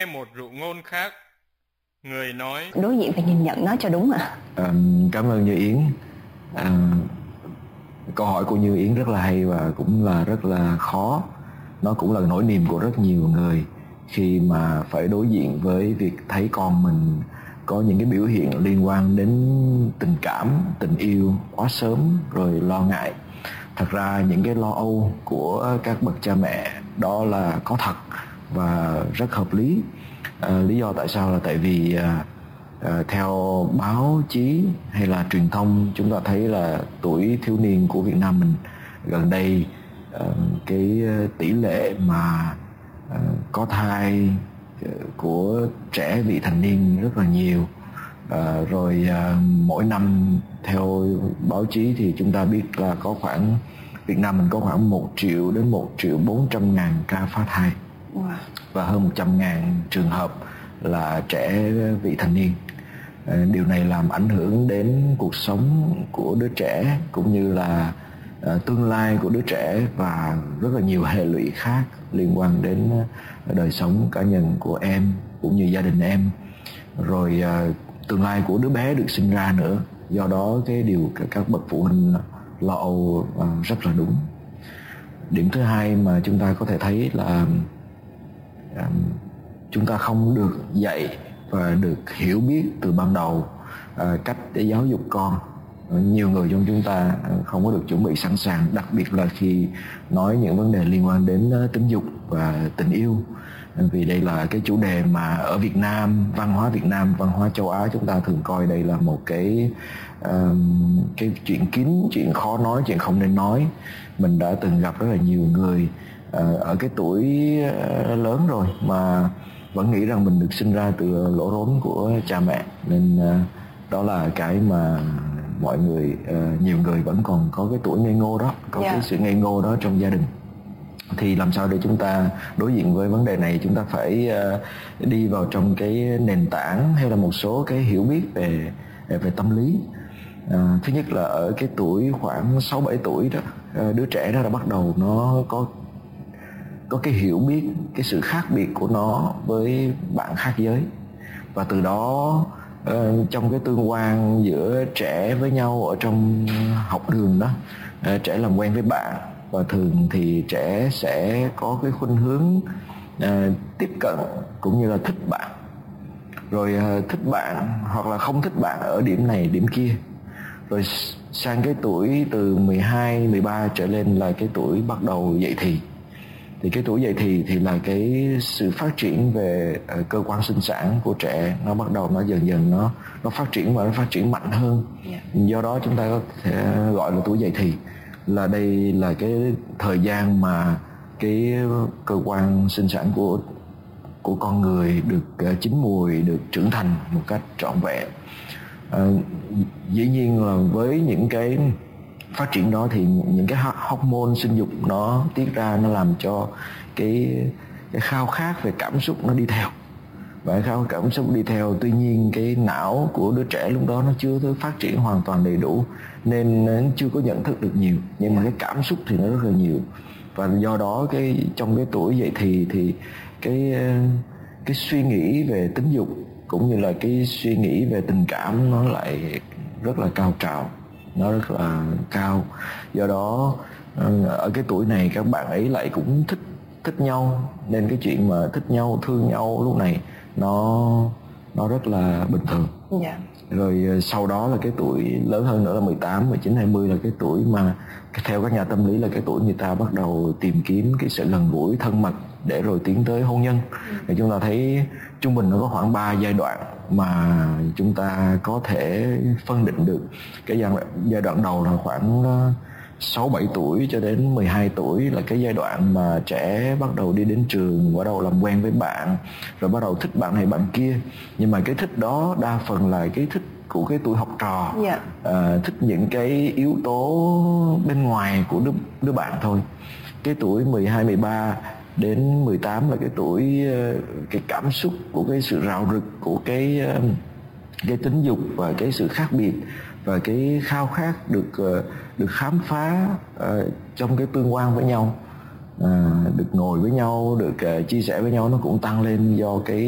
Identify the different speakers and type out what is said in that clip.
Speaker 1: một dụ ngôn khác, người nói:
Speaker 2: đối diện phải nhìn nhận nó cho đúng ạ.
Speaker 3: Cảm ơn Như Yến. Câu hỏi của Như Yến rất là hay và cũng là rất là khó. Nó cũng là nỗi niềm của rất nhiều người khi mà phải đối diện với việc thấy con mình có những cái biểu hiện liên quan đến tình cảm, tình yêu quá sớm, rồi lo ngại. Thật ra những cái lo âu của các bậc cha mẹ đó là có thật và rất hợp lý. Lý do tại sao là tại vì theo báo chí hay là truyền thông, chúng ta thấy là tuổi thiếu niên của Việt Nam mình gần đây cái tỷ lệ mà có thai của trẻ vị thành niên rất là nhiều. Rồi mỗi năm theo báo chí thì chúng ta biết là có khoảng Việt Nam mình có khoảng 1 triệu đến 1.400.000 ca phá thai. Và hơn 100.000 trường hợp là trẻ vị thành niên. Điều này làm ảnh hưởng đến cuộc sống của đứa trẻ cũng như là tương lai của đứa trẻ và rất là nhiều hệ lụy khác liên quan đến đời sống cá nhân của em cũng như gia đình em, rồi tương lai của đứa bé được sinh ra nữa. Do đó cái điều các bậc phụ huynh lo âu rất là đúng. Điểm thứ hai mà chúng ta có thể thấy là chúng ta không được dạy và được hiểu biết từ ban đầu cách để giáo dục con. Nhiều người trong chúng ta không có được chuẩn bị sẵn sàng, đặc biệt là khi nói những vấn đề liên quan đến tính dục và tình yêu. Vì đây là cái chủ đề mà ở Việt Nam, văn hóa Việt Nam, văn hóa châu Á, chúng ta thường coi đây là một cái chuyện kín, chuyện khó nói, chuyện không nên nói. Mình đã từng gặp rất là nhiều người ở cái tuổi lớn rồi mà vẫn nghĩ rằng mình được sinh ra từ lỗ rốn của cha mẹ. Nên đó là cái mà mọi người, nhiều người vẫn còn có cái tuổi ngây ngô đó, có cái sự ngây ngô đó trong gia đình. Thì làm sao để chúng ta đối diện với vấn đề này? Chúng ta phải đi vào trong cái nền tảng hay là một số cái hiểu biết về tâm lý. Thứ nhất là ở cái tuổi khoảng 6-7 tuổi đó, đứa trẻ đó đã bắt đầu nó có cái hiểu biết cái sự khác biệt của nó với bạn khác giới. Và từ đó trong cái tương quan giữa trẻ với nhau ở trong học đường đó, trẻ làm quen với bạn và thường thì trẻ sẽ có cái khuynh hướng tiếp cận cũng như là thích bạn, rồi thích bạn hoặc là không thích bạn ở điểm này điểm kia. Rồi sang cái tuổi từ 12, 13 trở lên là cái tuổi bắt đầu dậy thì. Thì cái tuổi dậy thì là cái sự phát triển về cơ quan sinh sản của trẻ nó bắt đầu, nó dần dần nó phát triển và nó phát triển mạnh hơn. Do đó chúng ta có thể gọi là tuổi dậy thì, là đây là cái thời gian mà cái cơ quan sinh sản của con người được chín mùi, được trưởng thành một cách trọn vẹn. Dĩ nhiên là với những cái phát triển đó thì những cái hormone sinh dục nó tiết ra, nó làm cho cái khao khát về cảm xúc nó đi theo. Và khao cảm xúc đi theo, tuy nhiên cái não của đứa trẻ lúc đó nó chưa phát triển hoàn toàn đầy đủ nên nó chưa có nhận thức được nhiều, nhưng mà cái cảm xúc thì nó rất là nhiều. Và do đó trong cái tuổi dậy thì cái suy nghĩ về tính dục cũng như là cái suy nghĩ về tình cảm nó lại rất là cao trào, nó rất là cao. Do đó ở cái tuổi này các bạn ấy lại cũng thích nhau, nên cái chuyện mà thích nhau, thương nhau lúc này nó rất là bình thường. Rồi sau đó là cái tuổi lớn hơn nữa là 18, 19, 20 là cái tuổi mà theo các nhà tâm lý là cái tuổi người ta bắt đầu tìm kiếm cái sự gần gũi, thân mật để rồi tiến tới hôn nhân. Thì chúng ta thấy trung bình nó có khoảng 3 giai đoạn mà chúng ta có thể phân định được. Cái giai đoạn đầu là khoảng 6-7 tuổi cho đến 12 tuổi là cái giai đoạn mà trẻ bắt đầu đi đến trường, bắt đầu làm quen với bạn, rồi bắt đầu thích bạn này bạn kia. Nhưng mà cái thích đó đa phần là cái thích của cái tuổi học trò, thích những cái yếu tố bên ngoài của đứa bạn thôi. Cái tuổi 12, 13 đến 18 là cái tuổi cái cảm xúc của cái sự rạo rực của cái tính dục và cái sự khác biệt và cái khao khát được khám phá trong cái tương quan với nhau, được ngồi với nhau, được chia sẻ với nhau, nó cũng tăng lên do cái